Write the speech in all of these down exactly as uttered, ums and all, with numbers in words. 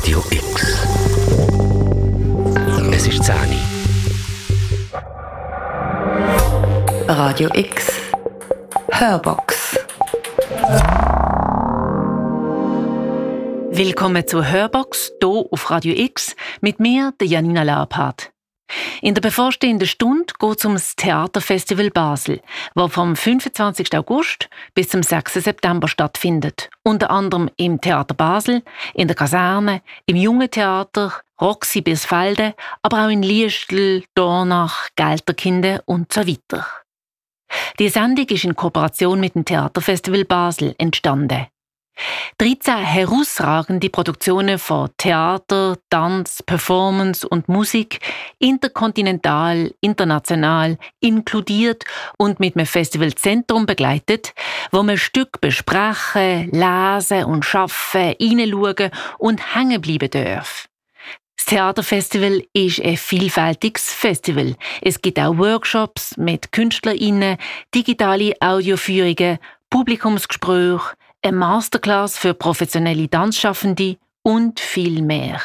Radio X. Es ist zehn Uhr. Radio X Hörbox. Willkommen zur Hörbox hier auf Radio X mit mir, der Janina Lauphardt. In der bevorstehenden Stunde geht es um das Theaterfestival Basel, das vom fünfundzwanzigsten August bis zum sechsten September stattfindet. Unter anderem im Theater Basel, in der Kaserne, im Jungen Theater, Roxy Birsfelde, aber auch in Liestl, Dornach, Gelterkinden und so weiter. Die Sendung ist in Kooperation mit dem Theaterfestival Basel entstanden. dreizehn herausragende Produktionen von Theater, Tanz, Performance und Musik, interkontinental, international, inkludiert und mit einem Festivalzentrum begleitet, wo man Stück besprechen, lesen und schaffen, hineinschauen und hängen bleiben darf. Das Theaterfestival ist ein vielfältiges Festival. Es gibt auch Workshops mit KünstlerInnen, digitale Audioführungen, Publikumsgespräche, eine Masterclass für professionelle Tanzschaffende und viel mehr.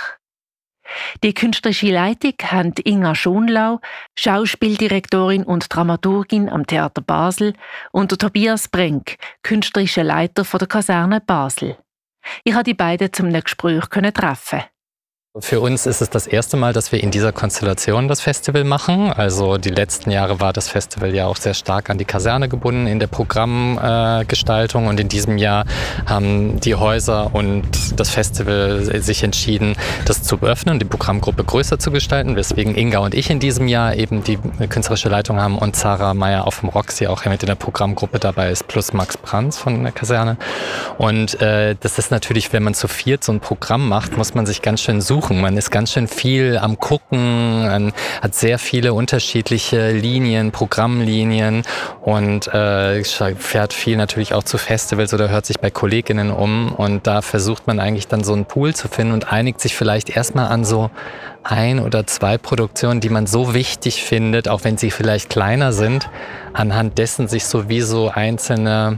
Die künstlerische Leitung hat Inga Schonlau, Schauspieldirektorin und Dramaturgin am Theater Basel, und der Tobias Brenk, künstlerischer Leiter von der Kaserne Basel. Ich konnte die beiden zum Gespräch treffen. Für uns ist es das erste Mal, dass wir in dieser Konstellation das Festival machen. Also die letzten Jahre war das Festival ja auch sehr stark an die Kaserne gebunden in der Programmgestaltung. Und in diesem Jahr haben die Häuser und das Festival sich entschieden, das zu öffnen und die Programmgruppe größer zu gestalten. Weswegen Inga und ich in diesem Jahr eben die künstlerische Leitung haben und Sarah Meyer auf dem Roxy auch mit in der Programmgruppe dabei ist, plus Max Brands von der Kaserne. Und äh, das ist natürlich, wenn man zu viert so ein Programm macht, muss man sich ganz schön suchen. Man ist ganz schön viel am Gucken, man hat sehr viele unterschiedliche Linien, Programmlinien und äh, fährt viel natürlich auch zu Festivals oder hört sich bei Kolleginnen um. Und da versucht man eigentlich dann so einen Pool zu finden und einigt sich vielleicht erstmal an so ein oder zwei Produktionen, die man so wichtig findet, auch wenn sie vielleicht kleiner sind, anhand dessen sich sowieso einzelne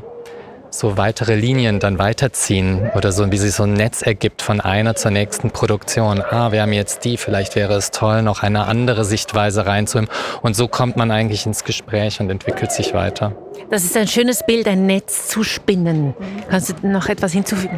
so weitere Linien dann weiterziehen oder so, wie sich so ein Netz ergibt von einer zur nächsten Produktion. Ah, wir haben jetzt die, vielleicht wäre es toll, noch eine andere Sichtweise reinzunehmen. Und so kommt man eigentlich ins Gespräch und entwickelt sich weiter. Das ist ein schönes Bild, ein Netz zu spinnen. Kannst du noch etwas hinzufügen?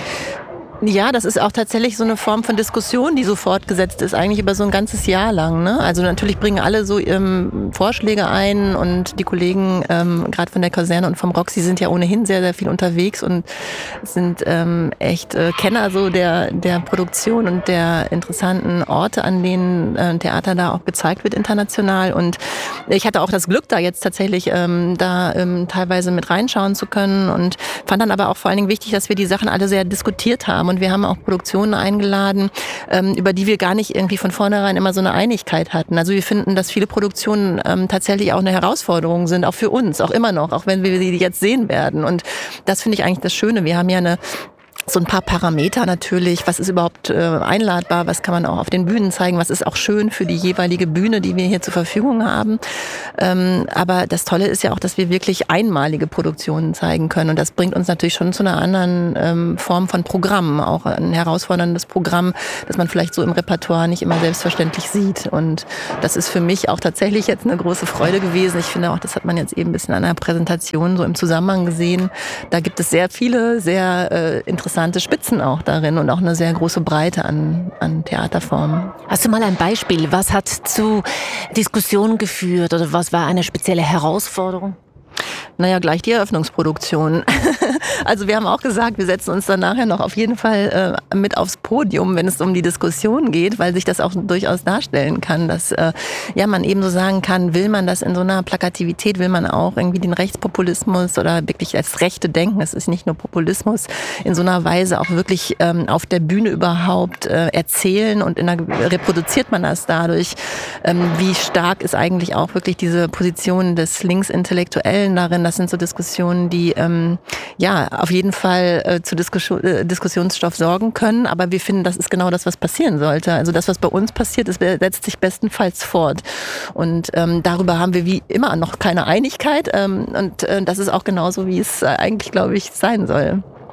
Ja, das ist auch tatsächlich so eine Form von Diskussion, die so fortgesetzt ist, eigentlich über so ein ganzes Jahr lang. Ne? Also natürlich bringen alle so ähm, Vorschläge ein und die Kollegen, ähm, gerade von der Kaserne und vom Roxy, sind ja ohnehin sehr, sehr viel unterwegs und sind ähm, echt äh, Kenner so der, der Produktion und der interessanten Orte, an denen äh, Theater da auch gezeigt wird international. Und ich hatte auch das Glück, da jetzt tatsächlich ähm, da ähm, teilweise mit reinschauen zu können und fand dann aber auch vor allen Dingen wichtig, dass wir die Sachen alle sehr diskutiert haben. Und wir haben auch Produktionen eingeladen, ähm, über die wir gar nicht irgendwie von vornherein immer so eine Einigkeit hatten. Also wir finden, dass viele Produktionen ähm, tatsächlich auch eine Herausforderung sind, auch für uns, auch immer noch, auch wenn wir sie jetzt sehen werden. Und das finde ich eigentlich das Schöne. Wir haben ja eine so ein paar Parameter natürlich, was ist überhaupt äh, einladbar, was kann man auch auf den Bühnen zeigen, was ist auch schön für die jeweilige Bühne, die wir hier zur Verfügung haben. Ähm, aber das Tolle ist ja auch, dass wir wirklich einmalige Produktionen zeigen können und das bringt uns natürlich schon zu einer anderen ähm, Form von Programm, auch ein herausforderndes Programm, das man vielleicht so im Repertoire nicht immer selbstverständlich sieht und das ist für mich auch tatsächlich jetzt eine große Freude gewesen. Ich finde auch, das hat man jetzt eben ein bisschen an der Präsentation so im Zusammenhang gesehen. Da gibt es sehr viele, sehr äh, interessante Spitzen auch darin und auch eine sehr große Breite an, an Theaterformen. Hast du mal ein Beispiel? Was hat zu Diskussionen geführt oder was war eine spezielle Herausforderung? Naja, gleich die Eröffnungsproduktion. Also wir haben auch gesagt, wir setzen uns dann nachher noch auf jeden Fall äh, mit aufs Podium, wenn es um die Diskussion geht, weil sich das auch durchaus darstellen kann, dass äh, ja man eben so sagen kann, will man das in so einer Plakativität, will man auch irgendwie den Rechtspopulismus oder wirklich als Rechte denken, es ist nicht nur Populismus, in so einer Weise auch wirklich ähm, auf der Bühne überhaupt äh, erzählen und in der, reproduziert man das dadurch, ähm, wie stark ist eigentlich auch wirklich diese Position des Linksintellektuellen darin. Das sind so Diskussionen, die ähm, ja auf jeden Fall äh, zu Diskussion, äh, Diskussionsstoff sorgen können. Aber wir finden, das ist genau das, was passieren sollte. Also das, was bei uns passiert ist, setzt sich bestenfalls fort. Und ähm, darüber haben wir wie immer noch keine Einigkeit. Ähm, und äh, das ist auch genauso, wie es äh, eigentlich, glaube ich, sein soll.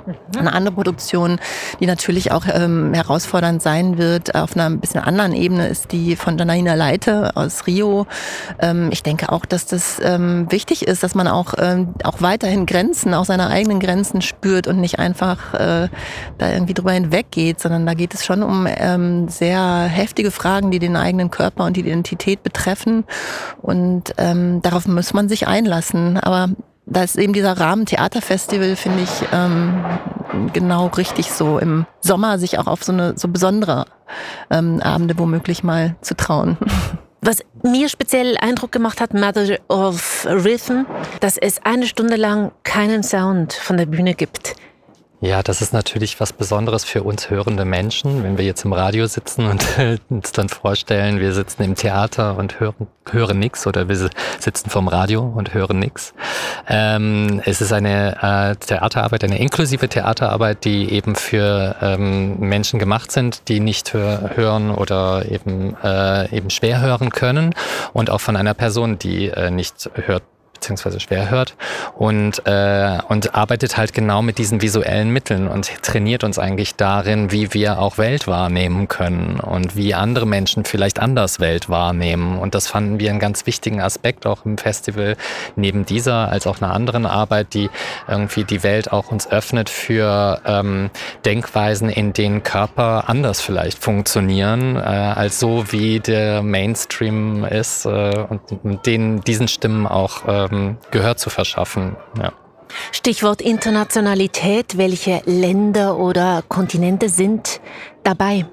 Eine andere Produktion, die natürlich auch ähm, herausfordernd sein wird, auf einer ein bisschen anderen Ebene, ist die von Janaína Leite aus Rio. Ähm, ich denke auch, dass das ähm, wichtig ist, dass man auch, ähm, auch weiterhin Grenzen, auch seine eigenen Grenzen spürt und nicht einfach äh, da irgendwie drüber hinweggeht, sondern da geht es schon um ähm, sehr heftige Fragen, die den eigenen Körper und die Identität betreffen. Und ähm, darauf muss man sich einlassen. Aber da ist eben dieser Rahmen Theaterfestival, finde ich, ähm, genau richtig so im Sommer sich auch auf so eine so besondere ähm, Abende womöglich mal zu trauen. Was mir speziell Eindruck gemacht hat, Mother of Rhythm, dass es eine Stunde lang keinen Sound von der Bühne gibt. Ja, das ist natürlich was Besonderes für uns hörende Menschen, wenn wir jetzt im Radio sitzen und uns dann vorstellen, wir sitzen im Theater und hören, hören nichts oder wir sitzen vorm Radio und hören nichts. Ähm, es ist eine äh, Theaterarbeit, eine inklusive Theaterarbeit, die eben für ähm, Menschen gemacht sind, die nicht hör, hören oder eben, äh, eben schwer hören können und auch von einer Person, die äh, nicht hört, beziehungsweise schwer hört und, äh, und arbeitet halt genau mit diesen visuellen Mitteln und trainiert uns eigentlich darin, wie wir auch Welt wahrnehmen können und wie andere Menschen vielleicht anders Welt wahrnehmen. Und das fanden wir einen ganz wichtigen Aspekt auch im Festival, neben dieser als auch einer anderen Arbeit, die irgendwie die Welt auch uns öffnet für ähm, Denkweisen, in denen Körper anders vielleicht funktionieren, äh, als so wie der Mainstream ist äh, und, und denen, diesen Stimmen auch äh, Gehör zu verschaffen. Ja. Stichwort Internationalität. Welche Länder oder Kontinente sind dabei?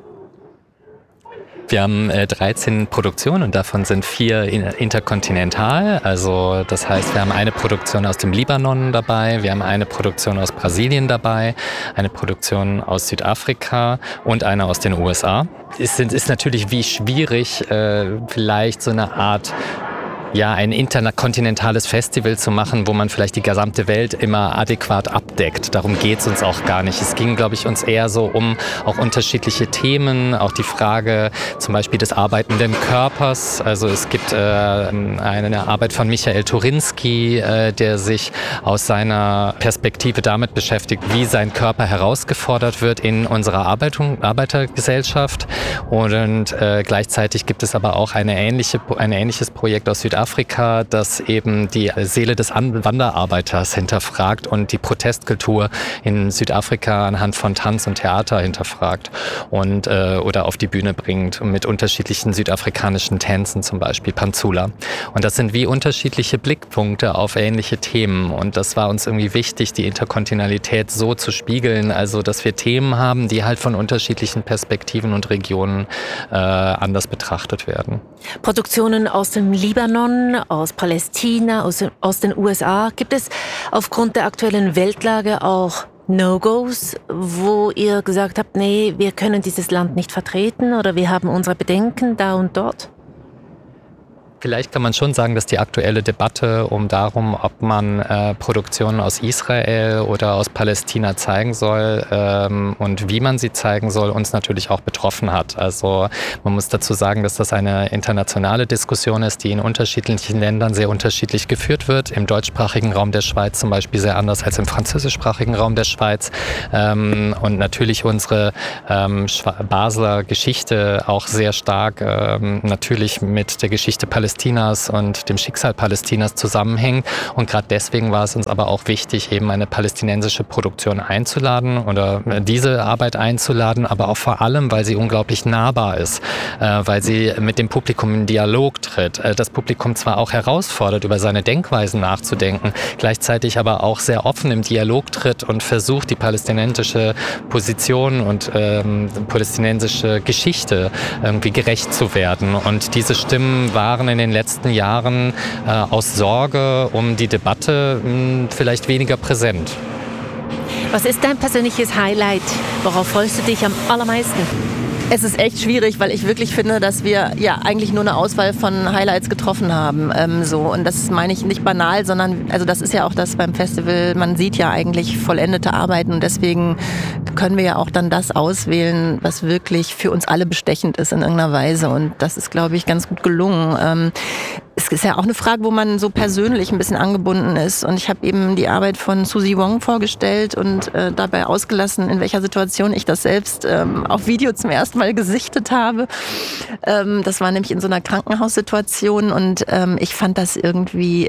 Wir haben äh, dreizehn Produktionen und davon sind vier interkontinental. Also das heißt, wir haben eine Produktion aus dem Libanon dabei, wir haben eine Produktion aus Brasilien dabei, eine Produktion aus Südafrika und eine aus den U S A. Es ist, ist natürlich wie schwierig, äh, vielleicht so eine Art ja, ein interkontinentales Festival zu machen, wo man vielleicht die gesamte Welt immer adäquat abdeckt. Darum geht's uns auch gar nicht. Es ging, glaube ich, uns eher so um auch unterschiedliche Themen, auch die Frage zum Beispiel des arbeitenden Körpers. Also es gibt äh, eine Arbeit von Michael Turinski, äh, der sich aus seiner Perspektive damit beschäftigt, wie sein Körper herausgefordert wird in unserer Arbeitung, Arbeitergesellschaft. Und äh, gleichzeitig gibt es aber auch eine ähnliche, ein ähnliches Projekt aus Südafrika, Afrika, das eben die Seele des Wanderarbeiters hinterfragt und die Protestkultur in Südafrika anhand von Tanz und Theater hinterfragt und äh, oder auf die Bühne bringt mit unterschiedlichen südafrikanischen Tänzen, zum Beispiel Panzula. Und das sind wie unterschiedliche Blickpunkte auf ähnliche Themen und das war uns irgendwie wichtig, die Interkontinentalität so zu spiegeln, also dass wir Themen haben, die halt von unterschiedlichen Perspektiven und Regionen äh, anders betrachtet werden. Produktionen aus dem Libanon, aus Palästina, aus, aus den U S A. Gibt es aufgrund der aktuellen Weltlage auch No-Gos, wo ihr gesagt habt, nee, wir können dieses Land nicht vertreten oder wir haben unsere Bedenken da und dort? Vielleicht kann man schon sagen, dass die aktuelle Debatte um darum, ob man äh, Produktionen aus Israel oder aus Palästina zeigen soll ähm, und wie man sie zeigen soll, uns natürlich auch betroffen hat. Also man muss dazu sagen, dass das eine internationale Diskussion ist, die in unterschiedlichen Ländern sehr unterschiedlich geführt wird. Im deutschsprachigen Raum der Schweiz zum Beispiel sehr anders als im französischsprachigen Raum der Schweiz. Ähm, und natürlich unsere ähm, Basler Geschichte auch sehr stark ähm, natürlich mit der Geschichte Palästinas Palästinas und dem Schicksal Palästinas zusammenhängt. Und gerade deswegen war es uns aber auch wichtig, eben eine palästinensische Produktion einzuladen oder diese Arbeit einzuladen, aber auch vor allem, weil sie unglaublich nahbar ist, äh, weil sie mit dem Publikum in Dialog tritt. Äh, das Publikum zwar auch herausfordert, über seine Denkweisen nachzudenken, gleichzeitig aber auch sehr offen im Dialog tritt und versucht, die palästinensische Position und ähm, palästinensische Geschichte irgendwie gerecht zu werden. Und diese Stimmen waren in den letzten Jahren äh, aus Sorge um die Debatte mh, vielleicht weniger präsent. Was ist dein persönliches Highlight? Worauf freust du dich am allermeisten? Es ist echt schwierig, weil ich wirklich finde, dass wir ja eigentlich nur eine Auswahl von Highlights getroffen haben. Ähm, so. Und das meine ich nicht banal, sondern also das ist ja auch das beim Festival, man sieht ja eigentlich vollendete Arbeiten und deswegen können wir ja auch dann das auswählen, was wirklich für uns alle bestechend ist in irgendeiner Weise. Und das ist, glaube ich, ganz gut gelungen. Ähm, es ist ja auch eine Frage, wo man so persönlich ein bisschen angebunden ist. Und ich habe eben die Arbeit von Susie Wong vorgestellt und äh, dabei ausgelassen, in welcher Situation ich das selbst ähm, auf Video zum ersten Mal gesichtet habe. Ähm, das war nämlich in so einer Krankenhaussituation und ähm, ich fand das irgendwie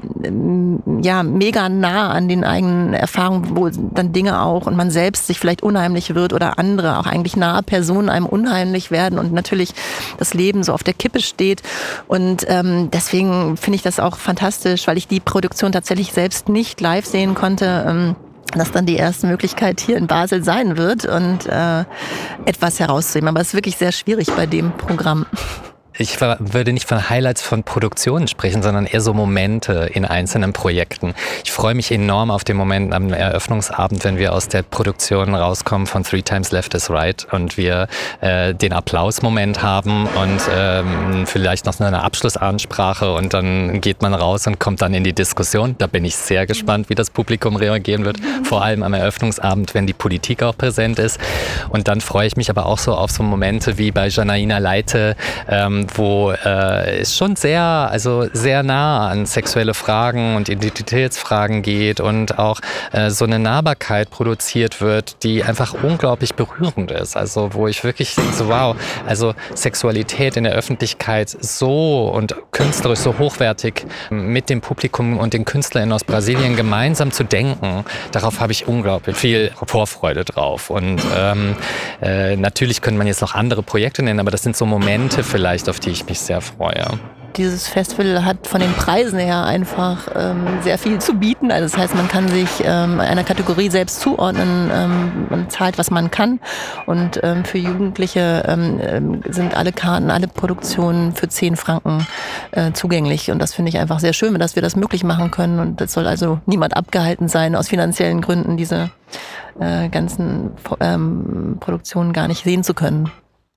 ähm, ja mega nah an den eigenen Erfahrungen, wo dann Dinge auch und man selbst sich vielleicht unheimlich wird oder andere, auch eigentlich nahe Personen einem unheimlich werden und natürlich das Leben so auf der Kippe steht. Und ähm, deswegen finde ich das auch fantastisch, weil ich die Produktion tatsächlich selbst nicht live sehen konnte, ähm, dass dann die erste Möglichkeit hier in Basel sein wird und äh, etwas herauszuheben. Aber es ist wirklich sehr schwierig bei dem Programm. Ich würde nicht von Highlights von Produktionen sprechen, sondern eher so Momente in einzelnen Projekten. Ich freue mich enorm auf den Moment am Eröffnungsabend, wenn wir aus der Produktion rauskommen von Three Times Left is Right und wir äh, den Applausmoment haben und ähm, vielleicht noch eine Abschlussansprache und dann geht man raus und kommt dann in die Diskussion. Da bin ich sehr gespannt, wie das Publikum reagieren wird, vor allem am Eröffnungsabend, wenn die Politik auch präsent ist. Und dann freue ich mich aber auch so auf so Momente wie bei Janaina Leite, ähm, wo äh, es schon sehr, also sehr nah an sexuelle Fragen und Identitätsfragen geht und auch äh, so eine Nahbarkeit produziert wird, die einfach unglaublich berührend ist. Also wo ich wirklich denke, so wow, also Sexualität in der Öffentlichkeit so und künstlerisch so hochwertig mit dem Publikum und den KünstlerInnen aus Brasilien gemeinsam zu denken, darauf habe ich unglaublich viel Vorfreude drauf. Und ähm, äh, natürlich könnte man jetzt noch andere Projekte nennen, aber das sind so Momente vielleicht, auf die ich mich sehr freue. Dieses Festival hat von den Preisen her einfach ähm, sehr viel zu bieten. Also das heißt, man kann sich ähm, einer Kategorie selbst zuordnen. Ähm, man zahlt, was man kann. Und ähm, für Jugendliche ähm, sind alle Karten, alle Produktionen für zehn Franken äh, zugänglich. Und das finde ich einfach sehr schön, dass wir das möglich machen können. Und es soll also niemand abgehalten sein, aus finanziellen Gründen diese äh, ganzen ähm, Produktionen gar nicht sehen zu können.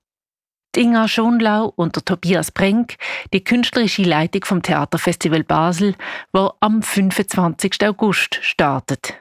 Inga Schonlau und der Tobias Brenk, die künstlerische Leitung vom Theaterfestival Basel, wo am fünfundzwanzigsten August startet.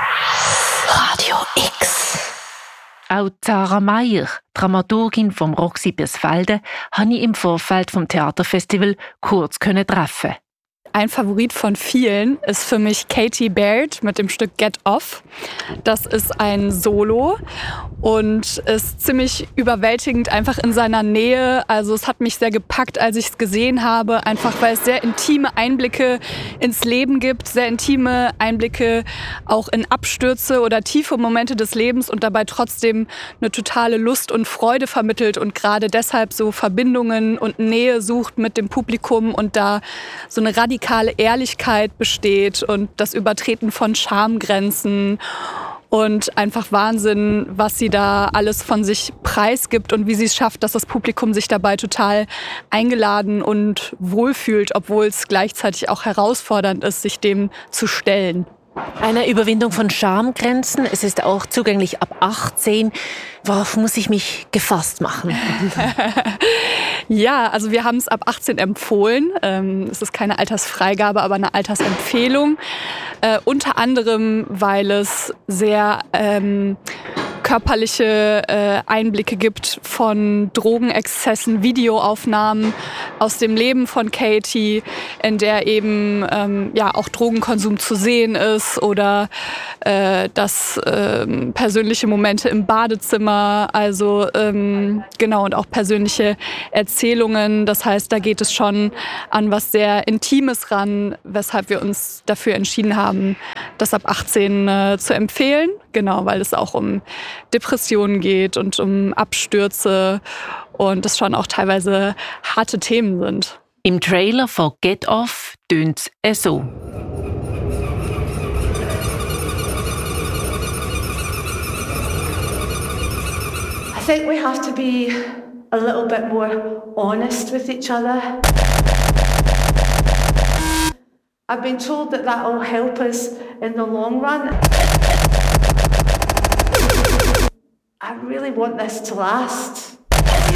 Radio X. Auch Zara Meyer, Dramaturgin vom Roxy Birsfelden, habe ich im Vorfeld vom Theaterfestival kurz treffen. Ein Favorit von vielen ist für mich Katie Baird mit dem Stück Get Off. Das ist ein Solo und ist ziemlich überwältigend einfach in seiner Nähe. Also es hat mich sehr gepackt, als ich es gesehen habe, einfach weil es sehr intime Einblicke ins Leben gibt, sehr intime Einblicke auch in Abstürze oder tiefe Momente des Lebens und dabei trotzdem eine totale Lust und Freude vermittelt und gerade deshalb so Verbindungen und Nähe sucht mit dem Publikum und da so eine radikale Ehrlichkeit besteht und das Übertreten von Schamgrenzen und einfach Wahnsinn, was sie da alles von sich preisgibt und wie sie es schafft, dass das Publikum sich dabei total eingeladen und wohlfühlt, obwohl es gleichzeitig auch herausfordernd ist, sich dem zu stellen. Eine Überwindung von Schamgrenzen. Es ist auch zugänglich ab achtzehn. Worauf muss ich mich gefasst machen? Ja, also wir haben es ab achtzehn empfohlen. Ähm, es ist keine Altersfreigabe, aber eine Altersempfehlung. Äh, unter anderem, weil es sehr ähm, körperliche äh, Einblicke gibt von Drogenexzessen, Videoaufnahmen aus dem Leben von Katie, in der eben ähm, ja auch Drogenkonsum zu sehen ist oder äh, dass ähm, persönliche Momente im Badezimmer, also ähm, genau und auch persönliche Erzählungen. Das heißt, da geht es schon an was sehr Intimes ran, weshalb wir uns dafür entschieden haben, das ab achtzehn äh, zu empfehlen. Genau, weil es auch um Depressionen geht und um Abstürze und das schon auch teilweise harte Themen sind. Im Trailer von Get Off tönt es so. I think we have to be a little bit more honest with each other. I've been told that that will help us in the long run. I really want this to last.